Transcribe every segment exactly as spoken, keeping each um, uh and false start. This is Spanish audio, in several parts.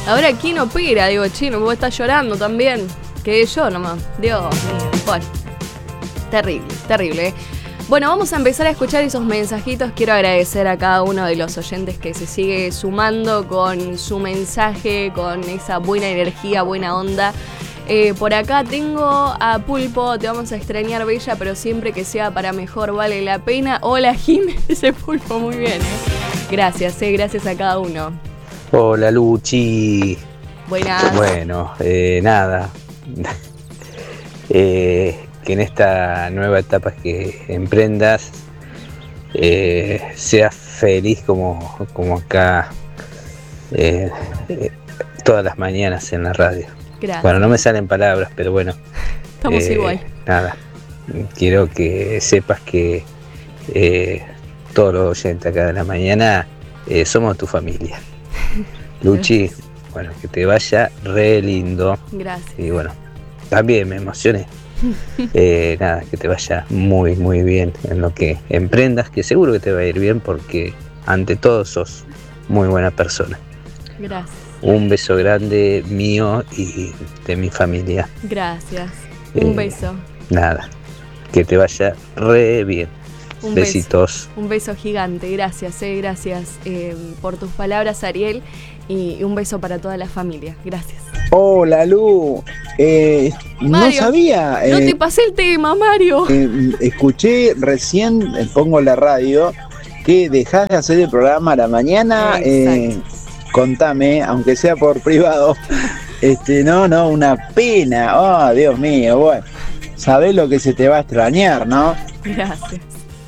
Ahora, ¿quién opera? Digo, che, no puedo estar llorando también. Quedé yo nomás. Dios mío. Bueno, terrible, terrible. Bueno, vamos a empezar a escuchar esos mensajitos. Quiero agradecer a cada uno de los oyentes que se sigue sumando con su mensaje, con esa buena energía, buena onda. Eh, por acá tengo a Pulpo, te vamos a extrañar, Bella, pero siempre que sea para mejor vale la pena. Hola, Jim, ese Pulpo, muy bien. ¿eh? Gracias, eh, gracias a cada uno. Hola, Luchi. Buenas. Bueno, eh, nada. eh, que en esta nueva etapa que emprendas eh, seas feliz como, como acá eh, eh, todas las mañanas en la radio. Gracias. Bueno, no me salen palabras, pero bueno. Estamos eh, igual. Nada, quiero que sepas que eh, todos los oyentes acá de la mañana eh, somos tu familia. Luchi, bueno, que te vaya re lindo. Gracias. Y bueno, también me emocioné. Eh, nada, que te vaya muy, muy bien en lo que emprendas, que seguro que te va a ir bien porque ante todo sos muy buena persona. Gracias. Un beso grande mío y de mi familia. Gracias. Un Eh, beso. Nada, que te vaya re bien. Un Besitos. Beso. Un beso gigante. Gracias, eh, gracias eh, por tus palabras, Ariel. Y un beso para toda la familia. Gracias. Hola, Lu. Eh, no Mario, sabía. No eh, te pasé el tema, Mario. eh, escuché recién, eh, pongo la radio, que dejás de hacer el programa a la mañana. Eh, contame, aunque sea por privado. Este, no, no, una pena. Oh, Dios mío, bueno. Sabés lo que se te va a extrañar, ¿no? Gracias.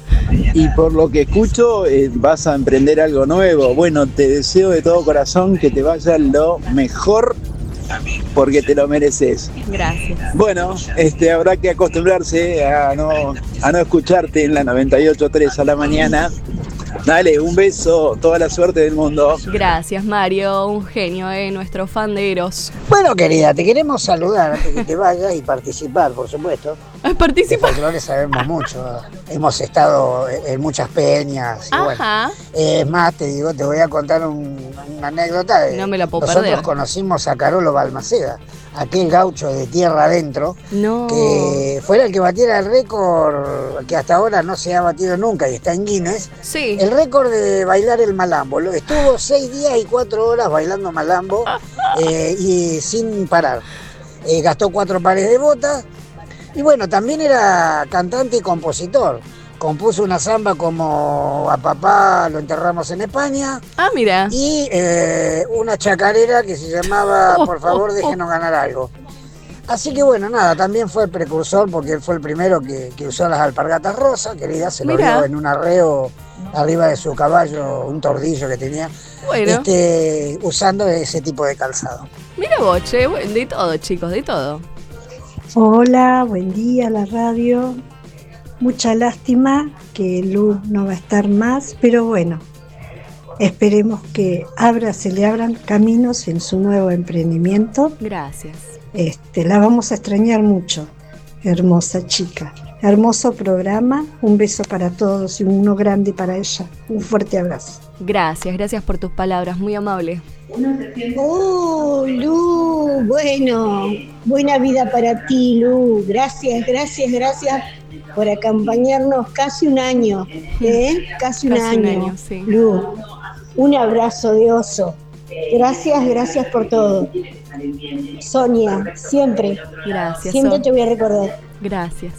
Y por lo que escucho, eh, vas a emprender algo nuevo. Bueno, te deseo de todo corazón que te vaya lo mejor porque te lo mereces. Gracias. Bueno, este, habrá que acostumbrarse a no, a no escucharte en la noventa y ocho punto tres a la mañana. Dale, un beso, toda la suerte del mundo. Gracias, Mario, un genio, eh, nuestro fan de Eros. Bueno, querida, te queremos saludar antes que te vayas y participar, por supuesto. Participar. De folclore sabemos mucho. Hemos estado en muchas peñas. Y Ajá. bueno, es más, te digo, te voy a contar un, una anécdota. De, no me la puedo nosotros perder. Conocimos a Carolo Balmaceda, aquel gaucho de tierra adentro, no. que fuera el que batiera el récord que hasta ahora no se ha batido nunca y está en Guinness. Sí. El récord de bailar el malambo. Estuvo seis días y cuatro horas bailando malambo eh, y sin parar. Eh, gastó cuatro pares de botas. Y bueno, también era cantante y compositor. Compuso una samba como A Papá lo enterramos en España. Ah, mira. Y eh, una chacarera que se llamaba Oh, Por favor, oh, déjenos oh. ganar algo. Así que bueno, nada, también fue el precursor porque él fue el primero que, que usó las alpargatas rosas, querida, se lo Mirá. vio en un arreo arriba de su caballo, un tordillo que tenía, Bueno. este, usando ese tipo de calzado. Mira vos, che, bueno, de todo, chicos, de todo. Hola, buen día la radio. Mucha lástima que Lu no va a estar más, pero bueno, esperemos que abra, se le abran caminos en su nuevo emprendimiento. Gracias. Este, la vamos a extrañar mucho, hermosa chica. Hermoso programa, un beso para todos y uno grande para ella. Un fuerte abrazo. Gracias, gracias por tus palabras, muy amable. Oh, Lu, bueno, buena vida para ti, Lu. Gracias, gracias, gracias por acompañarnos casi un año, ¿eh? Casi un Casi un año, año, sí. Lu. Un abrazo de oso. Gracias, gracias por todo. Sonia, siempre. Gracias. Siempre Sol. te voy a recordar. Gracias.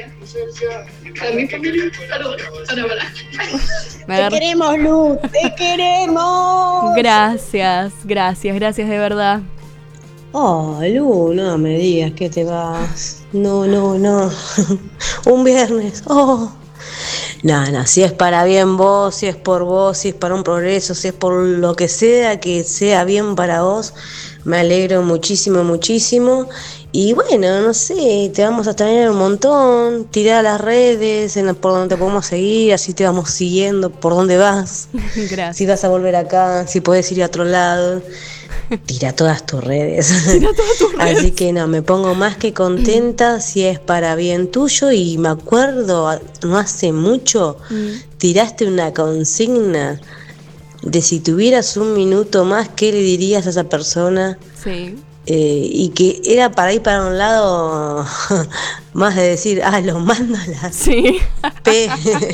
Me Te agarré- queremos, Lu, te queremos. Gracias, gracias, gracias de verdad. Oh, Lu, no me digas que te vas. No, no, no. Un viernes. Oh. No, no, si es para bien vos, si es por vos, si es para un progreso, si es por lo que sea, que sea bien para vos, me alegro muchísimo, muchísimo. Y bueno, no sé, te vamos a extrañar un montón, tirá a las redes en la, por donde te podemos seguir, así te vamos siguiendo por dónde vas, Gracias. si vas a volver acá, si podés ir a otro lado. Tira todas tus redes. Tira todas tus redes. Así que no, me pongo más que contenta si es para bien tuyo. Y me acuerdo, no hace mucho, Mm. tiraste una consigna de si tuvieras un minuto más, ¿qué le dirías a esa persona? Sí. Eh, y que era para ir para un lado más de decir, ah, lo mando a la sí. P.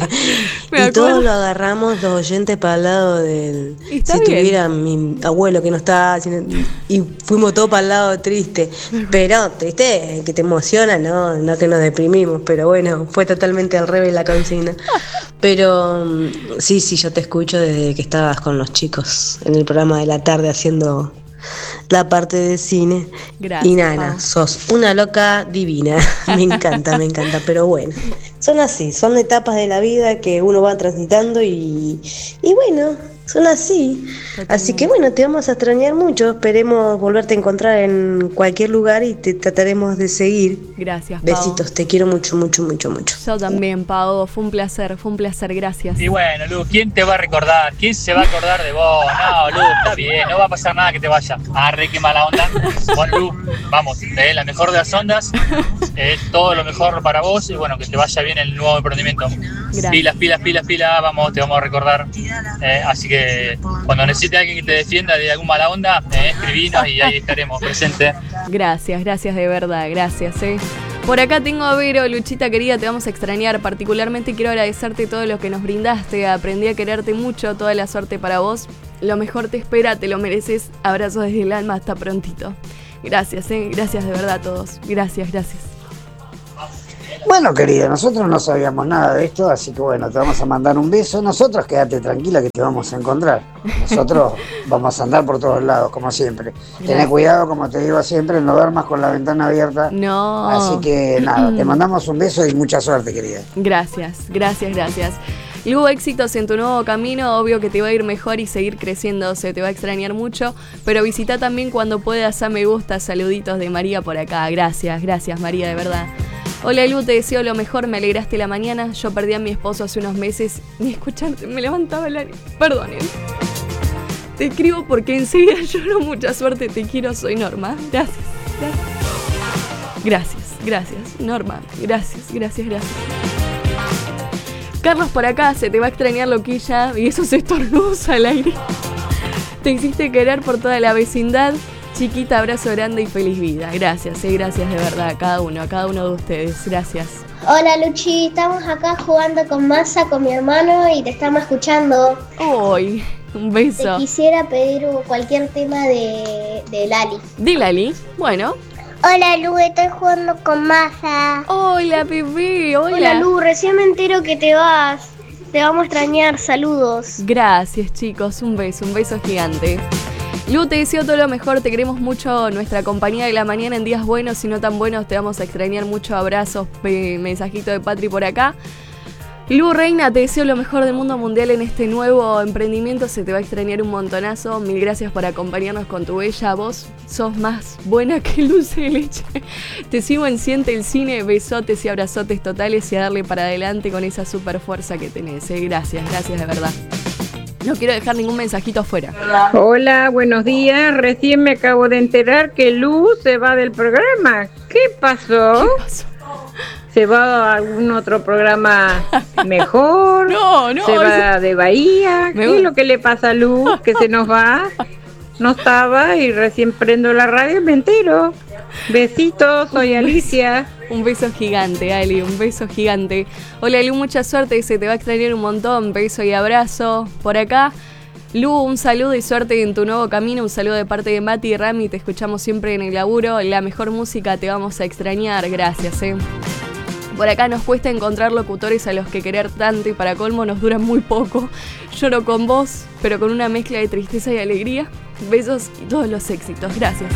Y todos lo agarramos los oyentes para el lado del si bien. Tuviera mi abuelo que no está, y fuimos todos para el lado triste. Pero triste, que te emociona, no, no que nos deprimimos, pero bueno, fue totalmente al revés la consigna. Pero sí, sí, yo te escucho desde que estabas con los chicos en el programa de la tarde haciendo la parte de cine. Gracias, y Nana, Pau. Sos una loca divina. Me encanta, me encanta. Pero bueno, son así, son etapas de la vida que uno va transitando y, y bueno, son así. Totalmente. Así que bueno, te vamos a extrañar mucho. Esperemos volverte a encontrar en cualquier lugar y te trataremos de seguir. Gracias, Pau. Besitos, te quiero mucho, mucho, mucho, mucho. Yo también, Pau. Fue un placer, fue un placer. Gracias. Y bueno, Lu, ¿quién te va a recordar? ¿Quién se va a acordar de vos? No, Lu, está bien, no va a pasar nada que te vaya. Arre, qué mala onda. Bueno, Lu, vamos, eh, la mejor de las ondas. Eh, todo lo mejor para vos y bueno, que te vaya bien el nuevo emprendimiento. Gracias. Pilas, pilas, pilas, pilas, vamos, te vamos a recordar. Eh, así que cuando necesite alguien que te defienda de alguna mala onda, eh, escribinos y ahí estaremos presentes. Gracias, gracias de verdad, gracias, eh. Por acá tengo a Vero, Luchita querida, te vamos a extrañar. Particularmente quiero agradecerte todo lo que nos brindaste. Aprendí a quererte mucho, toda la suerte para vos. Lo mejor te espera, te lo mereces. Abrazos desde el alma, hasta prontito. Gracias, eh. Gracias de verdad a todos. Gracias, gracias. Bueno, querida, nosotros no sabíamos nada de esto, así que bueno, te vamos a mandar un beso. Nosotros quédate tranquila que te vamos a encontrar. Nosotros vamos a andar por todos lados, como siempre. Tené cuidado, como te digo siempre, no duermas con la ventana abierta. No. Así que nada, te mandamos un beso y mucha suerte, querida. Gracias, gracias, gracias. Lu, éxitos en tu nuevo camino, obvio que te va a ir mejor y seguir creciendo, se te va a extrañar mucho, pero visita también cuando puedas a Me Gusta, saluditos de María por acá. Gracias, gracias María, de verdad. Hola Lu, te deseo lo mejor, me alegraste la mañana. Yo perdí a mi esposo hace unos meses. Ni escucharte, me levantaba el aire. Perdonen. Te escribo porque enseguida lloro. Mucha suerte, te quiero, soy Norma. Gracias, gracias. Gracias, gracias, Norma. Gracias, gracias, gracias. Carlos por acá, se te va a extrañar loquilla. Y esos estornudos al aire. Te hiciste querer por toda la vecindad. Chiquita, abrazo grande y feliz vida. Gracias, eh, gracias de verdad a cada uno, a cada uno de ustedes. Gracias. Hola Luchi, estamos acá jugando con Masa, con mi hermano y te estamos escuchando. Hoy, un beso. Te quisiera pedir cualquier tema de, de Lali. ¿De Lali? Bueno. Hola Lu, estoy jugando con Masa. Hola bebé, hola. Hola Lu, recién me entero que te vas. Te vamos a extrañar, saludos. Gracias chicos, un beso, un beso gigante. Lu, te deseo todo lo mejor, te queremos mucho, nuestra compañía de la mañana en días buenos y no tan buenos, te vamos a extrañar mucho, abrazos, pe- mensajito de Patri por acá. Lu, reina, te deseo lo mejor del mundo mundial en este nuevo emprendimiento, se te va a extrañar un montonazo, mil gracias por acompañarnos con tu bella voz, sos más buena que dulce de leche. Te sigo en Siente el Cine, besotes y abrazotes totales y a darle para adelante con esa super fuerza que tenés, ¿eh? Gracias, gracias de verdad. No quiero dejar ningún mensajito afuera. Hola, buenos días. Recién me acabo de enterar que Lu se va del programa. ¿Qué pasó? ¿Qué pasó? ¿Se va a algún otro programa mejor? No, no. ¿Se va de Bahía? ¿Qué es lo que le pasa a Lu? Que se nos va. No estaba y recién prendo la radio y me entero. Besitos, soy Alicia. Un beso gigante, Ali, un beso gigante. Hola Lu, mucha suerte, se te va a extrañar un montón. Beso y abrazo por acá. Lu, un saludo y suerte en tu nuevo camino. Un saludo de parte de Mati y Rami, te escuchamos siempre en el laburo. La mejor música, te vamos a extrañar, gracias, eh. Por acá nos cuesta encontrar locutores a los que querer tanto y para colmo nos dura muy poco. Lloro con vos, pero con una mezcla de tristeza y alegría. Besos y todos los éxitos, gracias.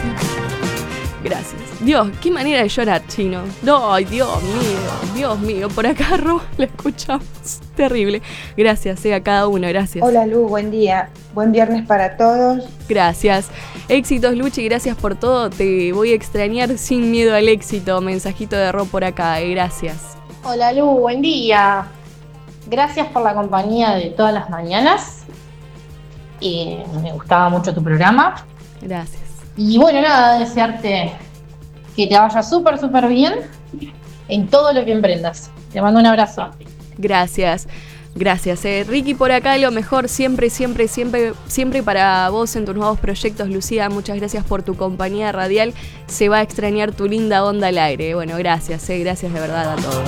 Gracias. Dios, qué manera de llorar, Chino. No, ay, Dios mío, Dios mío. Por acá, Ro, la escuchamos. Terrible. Gracias, eh, a cada uno, gracias. Hola, Lu, buen día. Buen viernes para todos. Gracias. Éxitos, Luchi, gracias por todo. Te voy a extrañar sin miedo al éxito. Mensajito de Ro por acá, eh, gracias. Hola, Lu, buen día. Gracias por la compañía de todas las mañanas. Y me gustaba mucho tu programa. Gracias. Y bueno, nada, desearte que te vaya súper, súper bien en todo lo que emprendas. Te mando un abrazo. Gracias. Gracias, eh. Ricky por acá, lo mejor siempre, siempre, siempre, siempre para vos en tus nuevos proyectos, Lucía. Muchas gracias por tu compañía radial. Se va a extrañar tu linda onda al aire. Bueno, gracias, eh. Gracias de verdad a todos.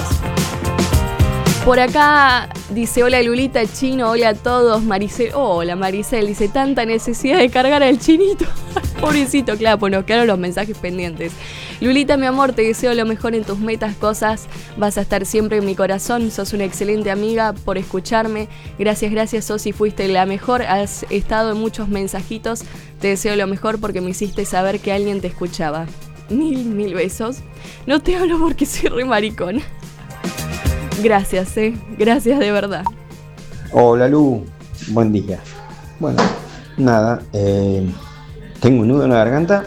Por acá dice, hola Lulita, Chino, hola a todos. Maricel, oh, hola Maricel, dice, tanta necesidad de cargar al chinito. Pobrecito, claro, pues nos quedaron los mensajes pendientes. Lulita, mi amor, te deseo lo mejor en tus metas, cosas. Vas a estar siempre en mi corazón. Sos una excelente amiga por escucharme. Gracias, gracias, Sosi, fuiste la mejor. Has estado en muchos mensajitos. Te deseo lo mejor porque me hiciste saber que alguien te escuchaba. Mil, mil besos. No te hablo porque soy re maricona. Gracias, eh. Gracias de verdad. Hola Lu, buen día. Bueno, nada, eh, tengo un nudo en la garganta.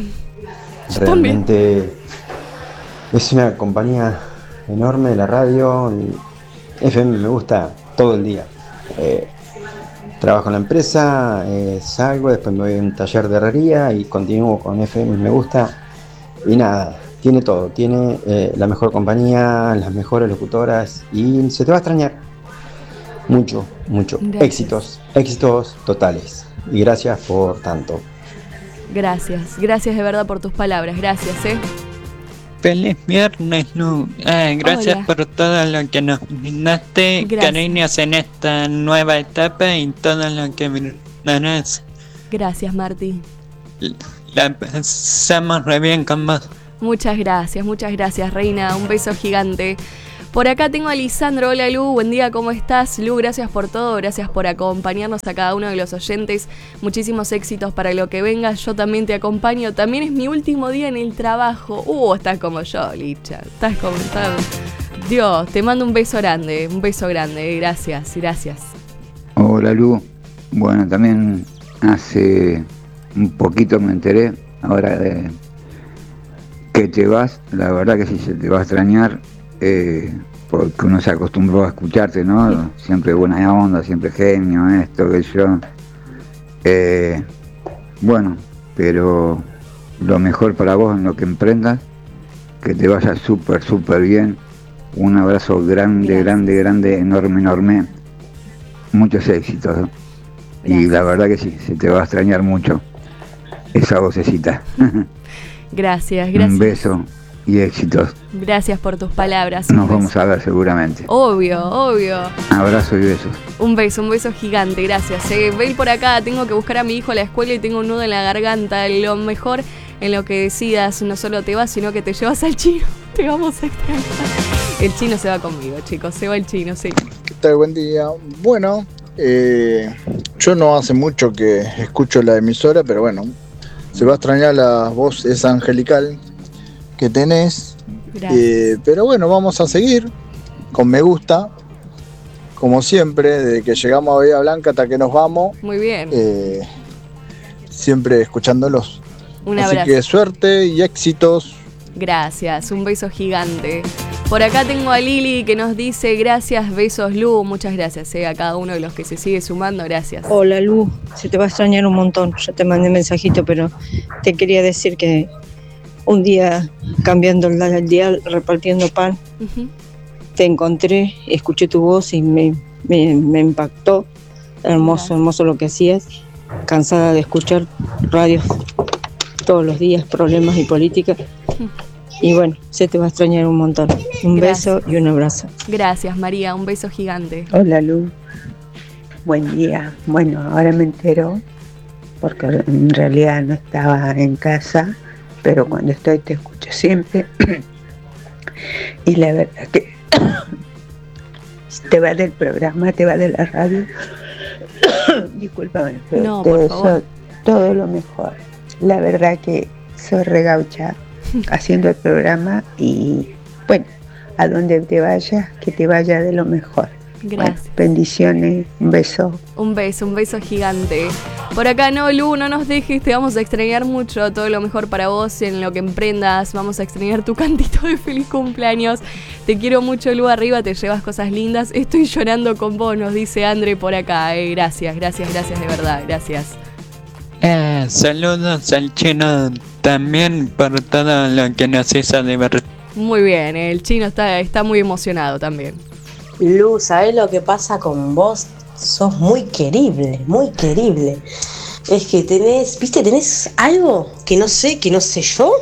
Realmente es una compañía enorme de la radio. El F M me gusta todo el día. Eh, trabajo en la empresa, eh, salgo, después me voy a un taller de herrería y continúo con F M me gusta. Y nada, tiene todo, tiene eh, la mejor compañía, las mejores locutoras y se te va a extrañar mucho, mucho. Gracias. Éxitos, éxitos totales. Y gracias por tanto. Gracias, gracias de verdad por tus palabras, gracias, eh. Feliz viernes, Lu. Eh, gracias Hola. por todo lo que nos brindaste, cariños en esta nueva etapa y todo lo que brindarás. Gracias, Marti. La pasamos re bien con vos. Muchas gracias, muchas gracias, Reina. Un beso gigante. Por acá tengo a Lisandro. Hola, Lu. Buen día, ¿cómo estás? Lu, gracias por todo. Gracias por acompañarnos a cada uno de los oyentes. Muchísimos éxitos para lo que venga. Yo también te acompaño. También es mi último día en el trabajo. Uh, estás como yo, Licha. Estás como... Estás... Dios, te mando un beso grande. Un beso grande. Gracias, gracias. Hola, Lu. Bueno, también hace un poquito me enteré ahora de que te vas. La verdad que sí se te va a extrañar. Eh, porque uno se acostumbró a escucharte, ¿no? Siempre buena onda, siempre genio, esto, que yo. Eh, bueno, pero lo mejor para vos en lo que emprendas, que te vaya súper, súper bien. Un abrazo grande, Gracias. grande, grande, enorme, enorme. Muchos éxitos, ¿no? Y la verdad que sí, se te va a extrañar mucho esa vocecita. Gracias, gracias. Un beso y éxitos. Gracias por tus palabras. Nos vamos a ver seguramente. Obvio, obvio. Abrazo y besos. Un beso, un beso gigante, gracias. Eh, Ven por acá, tengo que buscar a mi hijo a la escuela y tengo un nudo en la garganta. Lo mejor en lo que decidas, no solo te vas, sino que te llevas al chino. Te vamos a extrañar. El chino se va conmigo, chicos, se va el chino, sí. ¿Qué tal? Buen día. Bueno, eh, yo no hace mucho que escucho la emisora, pero bueno, se va a extrañar la voz esa angelical que tenés. Eh, pero bueno, vamos a seguir con me gusta, como siempre, desde que llegamos a Bahía Blanca hasta que nos vamos. Muy bien. Eh, siempre escuchándolos. Un Así abrazo. que suerte y éxitos. Gracias, un beso gigante. Por acá tengo a Lili que nos dice gracias, besos Lu, muchas gracias eh, a cada uno de los que se sigue sumando, gracias. Hola Lu, se te va a extrañar un montón, ya te mandé mensajito, pero te quería decir que un día cambiando el dial, repartiendo pan, Uh-huh. te encontré, escuché tu voz y me, me, me impactó, hermoso, hermoso lo que hacías, cansada de escuchar radios todos los días, problemas y política. Y bueno, se te va a extrañar un montón. Un Gracias. beso y un abrazo. Gracias María, un beso gigante. Hola Lu, buen día. Bueno, ahora me entero, porque en realidad no estaba en casa, pero cuando estoy te escucho siempre. Y la verdad que te va del programa, te va de la radio. Discúlpame, pero No, te por deseo favor. todo lo mejor. La verdad que soy regaucha haciendo el programa y bueno, a donde te vayas, que te vaya de lo mejor. Gracias. Bueno, bendiciones, un beso. Un beso, un beso gigante. Por acá no, Lu, no nos dejes, te vamos a extrañar mucho. Todo lo mejor para vos en lo que emprendas. Vamos a extrañar tu cantito de feliz cumpleaños. Te quiero mucho, Lu, arriba, te llevas cosas lindas. Estoy llorando con vos, nos dice Andre por acá. Eh, gracias, gracias, gracias de verdad, gracias. Eh, saludos al chino también por todo lo que nos hizo divertir. Muy bien, el chino está, está muy emocionado también. Lu, ¿sabés lo que pasa con vos? Sos muy querible, muy querible. Es que tenés, viste, tenés algo que no sé, que no sé yo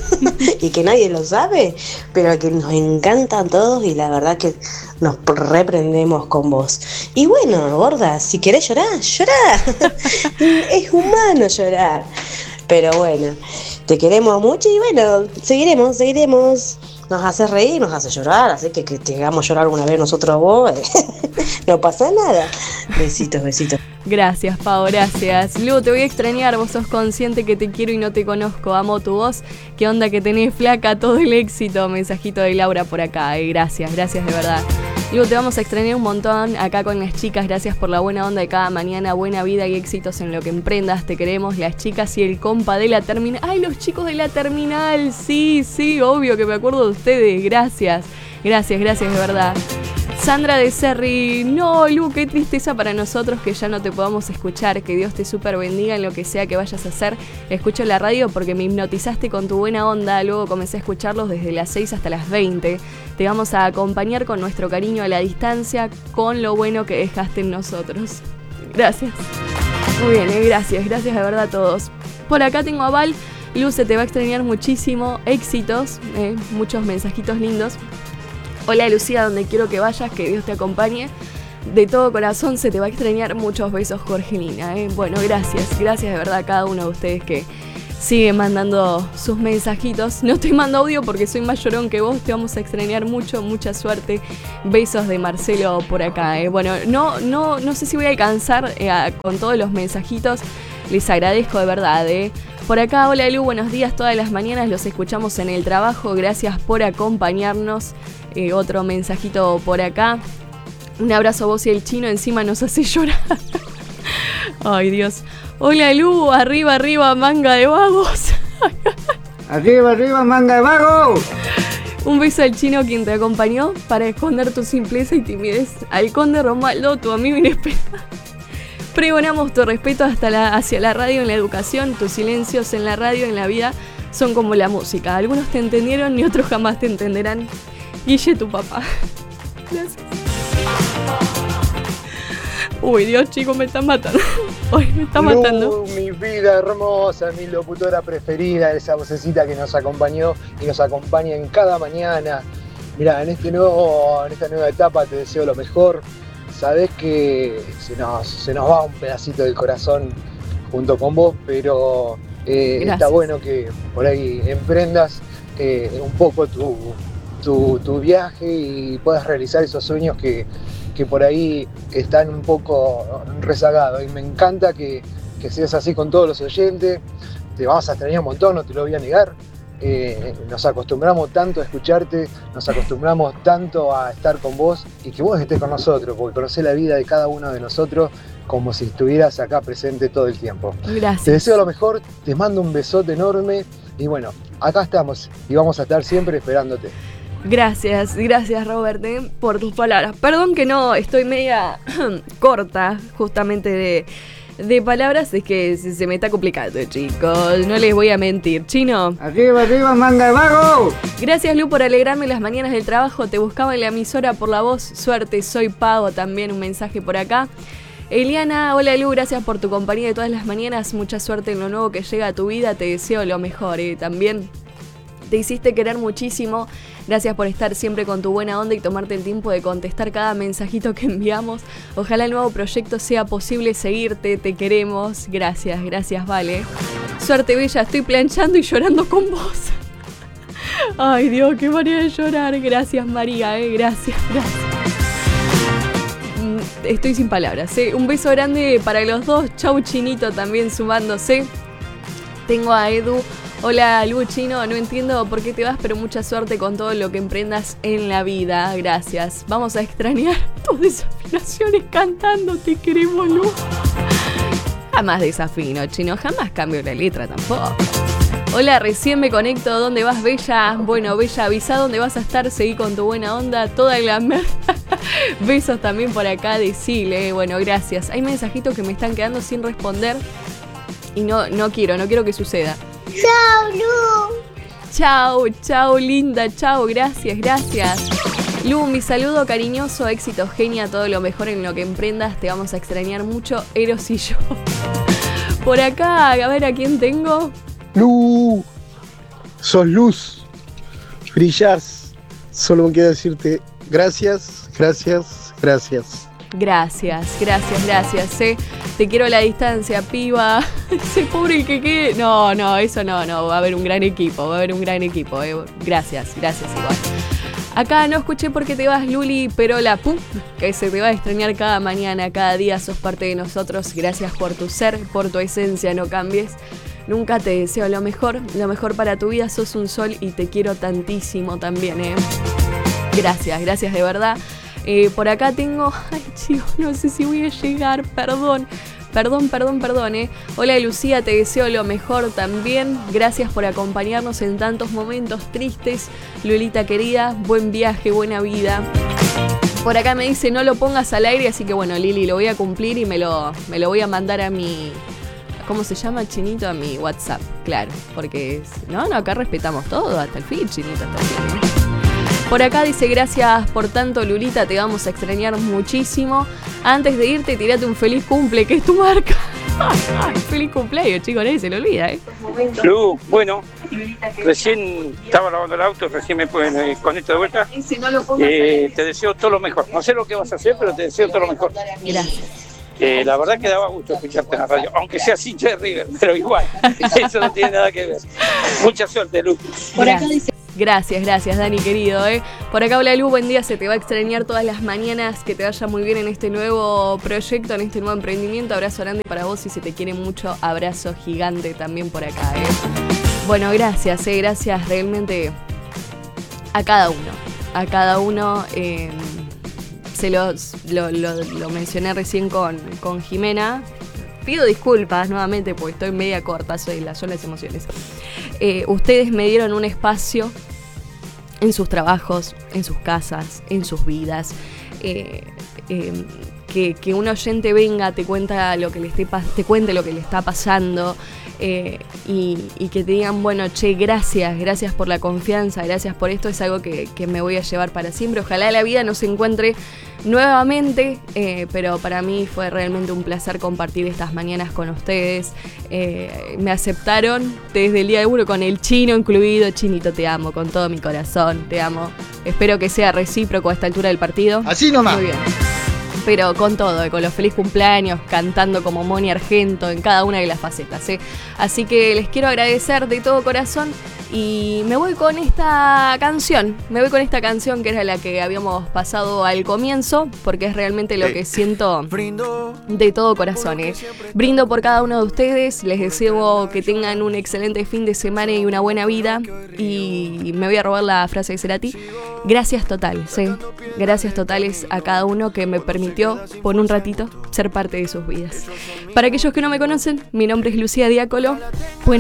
y que nadie lo sabe, pero que nos encanta a todos y la verdad que nos reprendemos con vos. Y bueno, gorda, si querés llorar, llorá. Es humano llorar. Pero bueno, te queremos mucho y bueno, seguiremos, seguiremos. Nos haces reír, nos haces llorar, así que que te hagamos llorar alguna vez nosotros a vos, no pasa nada. Besitos, besitos. Gracias, Pau, gracias. Lu, te voy a extrañar, vos sos consciente que te quiero y no te conozco, amo tu voz. ¿Qué onda que tenés, flaca? Todo el éxito. Mensajito de Laura por acá, eh. Gracias, gracias de verdad. Lu, te vamos a extrañar un montón acá con las chicas. Gracias por la buena onda de cada mañana, buena vida y éxitos en lo que emprendas. Te queremos, las chicas y el compa de la terminal. ¡Ay, los chicos de la terminal! Sí, sí, obvio que me acuerdo de ustedes. Gracias, gracias, gracias de verdad. Sandra de Cerri, no, Lu, qué tristeza para nosotros que ya no te podamos escuchar. Que Dios te súper bendiga en lo que sea que vayas a hacer. Escucho la radio porque me hipnotizaste con tu buena onda. Luego comencé a escucharlos desde las seis hasta las veinte. Te vamos a acompañar con nuestro cariño a la distancia, con lo bueno que dejaste en nosotros. Gracias. Muy bien, eh, gracias, gracias de verdad a todos. Por acá tengo a Val. Lu, se te va a extrañar muchísimo. Éxitos, eh, muchos mensajitos lindos. Hola Lucía, donde quiero que vayas, que Dios te acompañe. De todo corazón, se te va a extrañar. Muchos besos, Jorgelina. ¿eh? Bueno, gracias, gracias de verdad a cada uno de ustedes que sigue mandando sus mensajitos. No te mando audio porque soy más llorón que vos, te vamos a extrañar mucho, mucha suerte. Besos de Marcelo por acá. ¿eh? Bueno, no, no, no sé si voy a alcanzar eh, a, con todos los mensajitos. Les agradezco de verdad. ¿eh? Por acá, hola Lu, buenos días. Todas las mañanas los escuchamos en el trabajo. Gracias por acompañarnos. Eh, otro mensajito por acá. Un abrazo a vos y el chino, encima nos hace llorar. Ay, Dios. Hola, Lu, arriba, arriba, manga de vagos. Arriba, arriba, manga de vagos. Un beso al chino quien te acompañó para esconder tu simpleza y timidez. Al conde Romualdo, tu amigo inesperado. Pregonamos tu respeto hasta la, hacia la radio en la educación. Tus silencios en la radio en la vida son como la música. Algunos te entendieron y otros jamás te entenderán. Guille, tu papá. Gracias. Uy, Dios, chicos, me están matando. Uy, me está matando. Lu, mi vida hermosa, mi locutora preferida, esa vocecita que nos acompañó y nos acompaña en cada mañana. Mirá, en, este nuevo, en esta nueva etapa te deseo lo mejor. Sabés que se nos, se nos va un pedacito del corazón junto con vos, pero eh, está bueno que por ahí emprendas eh, un poco tu... Tu, tu viaje y puedas realizar esos sueños que, que por ahí están un poco rezagados. Y me encanta que, que seas así con todos los oyentes. Te vamos a extrañar un montón, no te lo voy a negar. Eh, nos acostumbramos tanto a escucharte, nos acostumbramos tanto a estar con vos y que vos estés con nosotros, porque conocés la vida de cada uno de nosotros como si estuvieras acá presente todo el tiempo. Gracias. Te deseo lo mejor, te mando un besote enorme y bueno, acá estamos y vamos a estar siempre esperándote. Gracias, gracias Robert eh, por tus palabras. Perdón que no, estoy media corta justamente de, de palabras, es que se, se me está complicando, chicos, no les voy a mentir. Chino. Arriba, arriba, manga de vago. Gracias Lu por alegrarme las mañanas del trabajo, te buscaba en la emisora por la voz, suerte, soy Pago, también un mensaje por acá. Eliana, hola Lu, gracias por tu compañía de todas las mañanas, mucha suerte en lo nuevo que llega a tu vida, te deseo lo mejor, eh, también. Te hiciste querer muchísimo. Gracias por estar siempre con tu buena onda y tomarte el tiempo de contestar cada mensajito que enviamos. Ojalá el nuevo proyecto sea posible seguirte. Te queremos. Gracias, gracias, Vale. Suerte, bella. Estoy planchando y llorando con vos. Ay, Dios, qué manera de llorar. Gracias, María. Eh. Gracias, gracias. Estoy sin palabras. Eh. Un beso grande para los dos. Chau, Chinito, también sumándose. Tengo a Edu. Hola Lu, Chino, no entiendo por qué te vas, pero mucha suerte con todo lo que emprendas en la vida. Gracias. Vamos a extrañar tus desafinaciones cantando. Te queremos, Lu. Jamás desafino, Chino. Jamás cambio la letra tampoco. Hola, recién me conecto. ¿Dónde vas, Bella? Bueno, Bella, avisa dónde vas a estar. Seguí con tu buena onda. Toda la merda. Besos también por acá, decile. Bueno, gracias. Hay mensajitos que me están quedando sin responder. Y no, no quiero, no quiero que suceda. Chao, Lu. Chao, chao, linda, chao, gracias, gracias. Lu, mi saludo cariñoso, éxito, genia, todo lo mejor en lo que emprendas. Te vamos a extrañar mucho, Eros y yo. Por acá, a ver a quién tengo. Lu, sos luz, brillás. Solo me queda decirte gracias, gracias, gracias. Gracias, gracias, gracias, eh. Te quiero a la distancia, piba. Ese pobre el que quede. No, no, eso no, no. Va a haber un gran equipo, va a haber un gran equipo. Eh. Gracias, gracias igual. Acá no escuché por qué te vas, Luli, pero la pu, que se te va a extrañar cada mañana, cada día. Sos parte de nosotros. Gracias por tu ser, por tu esencia, no cambies. Nunca te deseo lo mejor, lo mejor para tu vida. Sos un sol y te quiero tantísimo también, eh. Gracias, gracias de verdad. Eh, por acá tengo... Ay, chicos, no sé si voy a llegar, perdón. Perdón, perdón, perdón, eh. Hola, Lucía, te deseo lo mejor también. Gracias por acompañarnos en tantos momentos tristes. Lulita querida, buen viaje, buena vida. Por acá me dice, no lo pongas al aire, así que bueno, Lili, lo voy a cumplir y me lo, me lo voy a mandar a mi... ¿Cómo se llama, Chinito? A mi WhatsApp, claro. Porque, es, no, no, acá respetamos todo, hasta el fin, Chinito, hasta el fin, ¿eh? Por acá dice, gracias por tanto, Lulita, te vamos a extrañar muchísimo. Antes de irte, tirate un feliz cumple, que es tu marca. Feliz cumpleaños, chicos, nadie se lo olvida, ¿eh? Lu, bueno, recién estaba lavando el auto, recién me eh, conecto de vuelta. Eh, te deseo todo lo mejor. No sé lo que vas a hacer, pero te deseo todo lo mejor. Gracias. Eh, la verdad que daba gusto escucharte en la radio, aunque sea hincha de River, pero igual, eso no tiene nada que ver. Mucha suerte, Lu. Por acá dice... Gracias, gracias, Dani, querido, ¿eh? Por acá habla Lu, buen día, se te va a extrañar todas las mañanas, que te vaya muy bien en este nuevo proyecto, en este nuevo emprendimiento. Abrazo grande para vos y se te quiere mucho, abrazo gigante también por acá, ¿eh? Bueno, gracias, ¿eh? Gracias realmente a cada uno, a cada uno. Eh, se los, lo, lo, lo mencioné recién con, con Jimena. Pido disculpas nuevamente porque estoy media corta, soy la, son las emociones. Eh, ustedes me dieron un espacio en sus trabajos, en sus casas, en sus vidas. Eh, eh, que, que un oyente venga, te cuenta lo que le esté, te cuente lo que le está pasando. Eh, y, y que te digan, bueno, che, gracias, gracias por la confianza, gracias por esto, es algo que, que me voy a llevar para siempre. Ojalá la vida nos encuentre nuevamente, eh, pero para mí fue realmente un placer compartir estas mañanas con ustedes. Eh, me aceptaron desde el día de uno, con el chino incluido. Chinito, te amo con todo mi corazón, te amo. Espero que sea recíproco a esta altura del partido. Así nomás. Muy bien. Pero con todo, con los feliz cumpleaños, cantando como Moni Argento en cada una de las facetas, ¿eh? Así que les quiero agradecer de todo corazón y me voy con esta canción, me voy con esta canción que era la que habíamos pasado al comienzo, porque es realmente lo que siento de todo corazón, ¿eh? Brindo por cada uno de ustedes, les deseo que tengan un excelente fin de semana y una buena vida, y me voy a robar la frase de Cerati, gracias totales, ¿eh? Gracias totales a cada uno que me permitió por un ratito ser parte de sus vidas. Para aquellos que no me conocen, mi nombre es Lucía Diácolo. Buenas